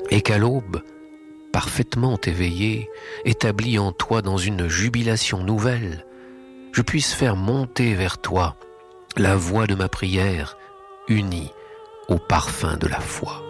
et qu'à l'aube, parfaitement éveillé, établi en toi dans une jubilation nouvelle, je puisse faire monter vers toi la voix de ma prière, unie au parfum de la foi.